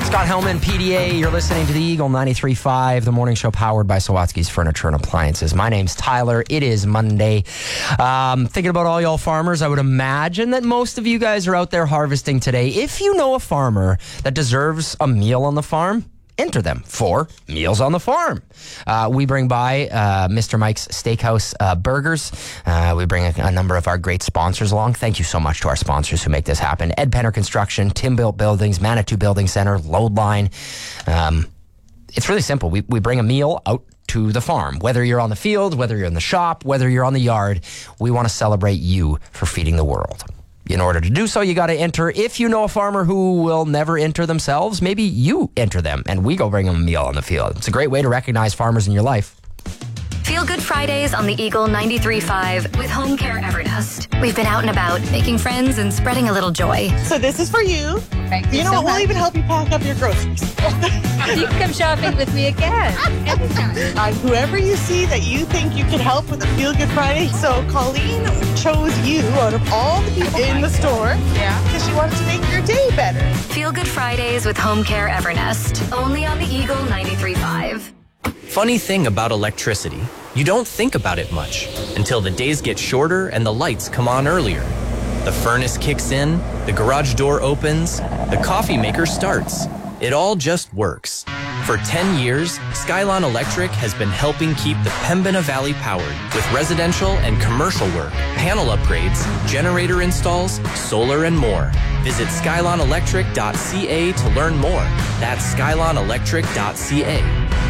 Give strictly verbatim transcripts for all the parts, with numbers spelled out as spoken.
Scott Hellman, P D A. You're listening to the Eagle ninety-three point five, the morning show powered by Sawatsky's Furniture and Appliances. My name's Tyler. It is Monday. Um, thinking about all y'all farmers, I would imagine that most of you guys are out there harvesting today. If you know a farmer that deserves a meal on the farm, enter them for Meals on the Farm. Uh, we bring by uh, Mister Mike's Steakhouse uh, Burgers. Uh, we bring a, a number of our great sponsors along. Thank you so much to our sponsors who make this happen. Ed Penner Construction, Tim Built Buildings, Manitou Building Center, Loadline. Um, it's really simple. We, we bring a meal out to the farm. Whether you're on the field, whether you're in the shop, whether you're on the yard, we want to celebrate you for feeding the world. In order to do so, you got to enter. If you know a farmer who will never enter themselves, maybe you enter them and we go bring them a meal on the field. It's a great way to recognize farmers in your life. Feel Good Fridays on the Eagle ninety-three point five with Home Care Evernest. We've been out and about, making friends and spreading a little joy. So this is for you. Thank you You know so what? We'll much. even help you pack up your groceries. You can come shopping with me again anytime. Uh, whoever you see that you think you can help with a Feel Good Friday. So Colleen chose you out of all the people in the store. Yeah. Because she wanted to make your day better. Feel Good Fridays with Home Care Evernest. Only on the Eagle ninety-three point five. Funny thing about electricity, you don't think about it much until the days get shorter and the lights come on earlier. The furnace kicks in, the garage door opens, the coffee maker starts. It all just works. For ten years, Skylon Electric has been helping keep the Pembina Valley powered with residential and commercial work, panel upgrades, generator installs, solar, and more. Visit skylon electric dot c a to learn more. That's skylon electric dot c a.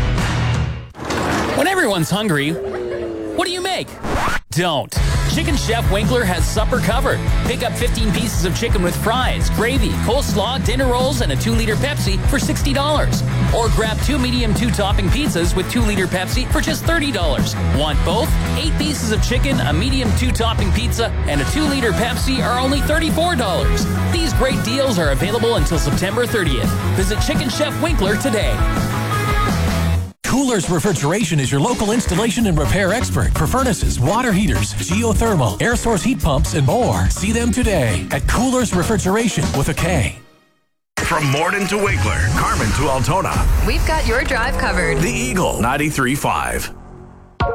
When everyone's hungry, what do you make? Don't. Chicken Chef Winkler has supper covered. Pick up fifteen pieces of chicken with fries, gravy, coleslaw, dinner rolls, and a two liter Pepsi for sixty dollars. Or grab two medium two-topping pizzas with two liter Pepsi for just thirty dollars. Want both? Eight pieces of chicken, a medium two-topping pizza, and a two liter Pepsi are only thirty-four dollars. These great deals are available until September thirtieth. Visit Chicken Chef Winkler today. Coolers Refrigeration is your local installation and repair expert for furnaces, water heaters, geothermal, air source heat pumps, and more. See them today at Coolers Refrigeration with a K. From Morden to Winkler, Carmen to Altona. We've got your drive covered. The Eagle ninety-three point five.